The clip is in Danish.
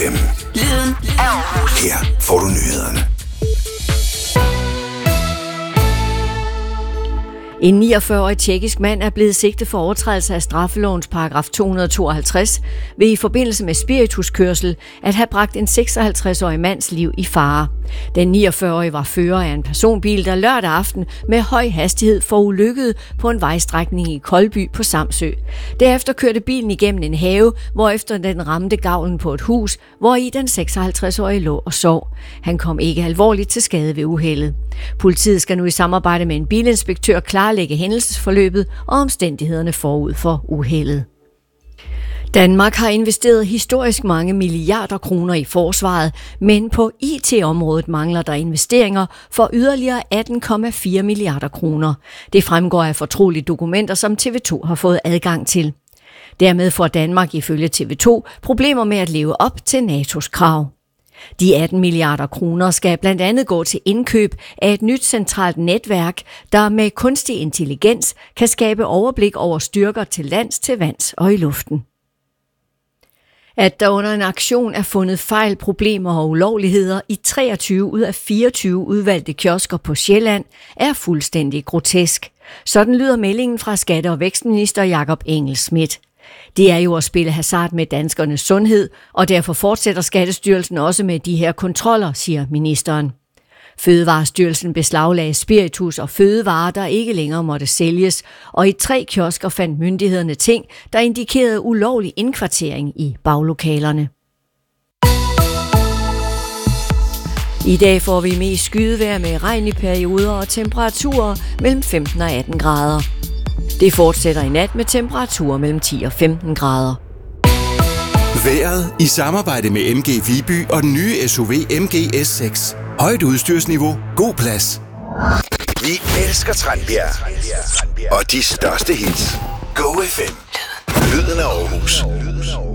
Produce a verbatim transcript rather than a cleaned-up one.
fem. Lyden af Aarhus. Her får du nyhederne. En niogfyrre-årig tjekkisk mand er blevet sigtet for overtrædelse af straffelovens paragraf to hundrede og tooghalvtreds ved i forbindelse med spirituskørsel at have bragt en seksoghalvtreds-årig mands liv i fare. Den niogfyrre-årige var fører af en personbil, der lørdag aften med høj hastighed forulykkede på en vejstrækning i Koldby på Samsø. Derefter kørte bilen igennem en have, hvorefter den ramte gavlen på et hus, hvori den seksoghalvtreds-årige lå og sov. Han kom ikke alvorligt til skade ved uheldet. Politiet skal nu i samarbejde med en bilinspektør klarlægge hændelsesforløbet og omstændighederne forud for uheldet. Danmark har investeret historisk mange milliarder kroner i forsvaret, men på I T-området mangler der investeringer for yderligere atten komma fire milliarder kroner. Det fremgår af fortrolige dokumenter, som T V to har fået adgang til. Dermed får Danmark ifølge T V to problemer med at leve op til N A T O's krav. De atten milliarder kroner skal blandt andet gå til indkøb af et nyt centralt netværk, der med kunstig intelligens kan skabe overblik over styrker til lands, til vands og i luften. At der under en aktion er fundet fejl, problemer og ulovligheder i treogtyve ud af fireogtyve udvalgte kiosker på Sjælland, er fuldstændig grotesk. Sådan lyder meldingen fra skatte- og vækstminister Jakob Engel-Schmidt. Det er jo at spille hasard med danskernes sundhed, og derfor fortsætter Skattestyrelsen også med de her kontroller, siger ministeren. Fødevarestyrelsen beslaglagde spiritus og fødevarer, der ikke længere måtte sælges, og i tre kiosker fandt myndighederne ting, der indikerede ulovlig indkvartering i baglokalerne. I dag får vi mest skydevejr med regn i perioder og temperaturer mellem femten og atten grader. Det fortsætter i nat med temperaturer mellem ti og femten grader. Vejret i samarbejde med M G Viby og den nye S U V M G S seks. Højt udstyrsniveau, god plads. Vi elsker Tranbjerg og de største hits. Go F M. Lyden af Aarhus.